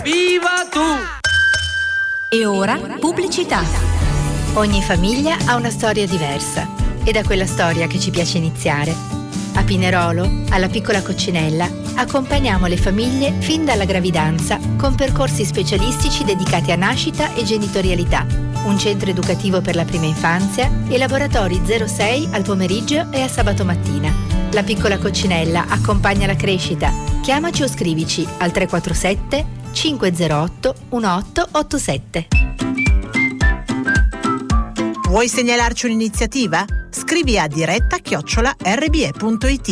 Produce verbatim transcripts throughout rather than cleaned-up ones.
Viva tu! E ora pubblicità. Ogni famiglia ha una storia diversa ed è quella storia che ci piace iniziare. A Pinerolo, alla Piccola Coccinella, accompagniamo le famiglie fin dalla gravidanza con percorsi specialistici dedicati a nascita e genitorialità, un centro educativo per la prima infanzia e laboratori zero sei al pomeriggio e a sabato mattina. La Piccola Coccinella accompagna la crescita. Chiamaci o scrivici al tre quattro sette cinque zero otto uno otto otto sette. Vuoi segnalarci un'iniziativa? Scrivi a diretta chiocciola erre bi e punto it.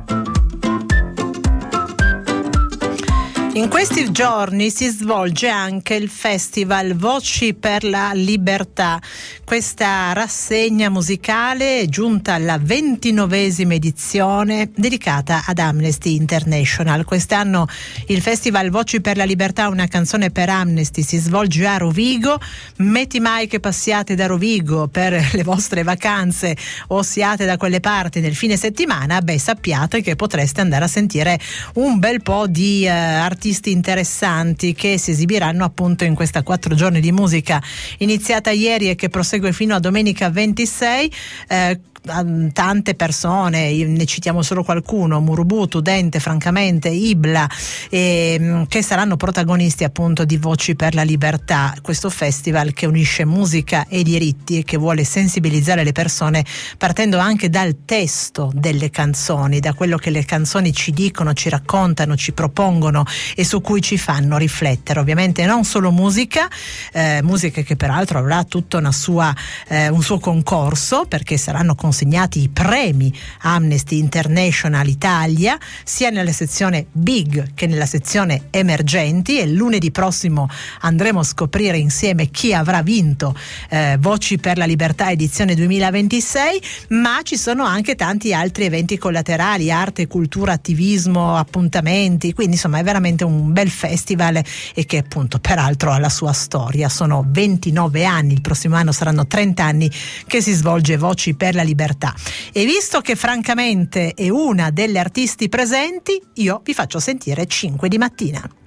In questi giorni si svolge anche il Festival Voci per la Libertà. Questa rassegna musicale è giunta alla ventinovesima edizione dedicata ad Amnesty International. Quest'anno il Festival Voci per la Libertà, una canzone per Amnesty, si svolge a Rovigo. Metti mai che passiate da Rovigo per le vostre vacanze o siate da quelle parti nel fine settimana, beh, sappiate che potreste andare a sentire un bel po' di eh, artisti interessanti che si esibiranno appunto in questa quattro giorni di musica iniziata ieri e che prosegue fino a domenica ventisei. Eh, tante persone, ne citiamo solo qualcuno: Murubutu, Dente, Francamente, Ibla, eh, che saranno protagonisti appunto di Voci per la Libertà, questo festival che unisce musica e diritti e che vuole sensibilizzare le persone partendo anche dal testo delle canzoni, da quello che le canzoni ci dicono, ci raccontano, ci propongono e su cui ci fanno riflettere. Ovviamente non solo musica, eh, musica che peraltro avrà tutta una sua eh, un suo concorso, perché saranno consegnati i premi Amnesty International Italia sia nella sezione Big che nella sezione Emergenti, e lunedì prossimo andremo a scoprire insieme chi avrà vinto eh, Voci per la Libertà edizione duemilaventisei. Ma ci sono anche tanti altri eventi collaterali, arte, cultura, attivismo, appuntamenti, quindi insomma è veramente un bel festival e che appunto peraltro ha la sua storia. Sono ventinove anni, il prossimo anno saranno trenta anni che si svolge Voci per la Libertà. E visto che Francamente è una delle artisti presenti, io vi faccio sentire cinque di mattina.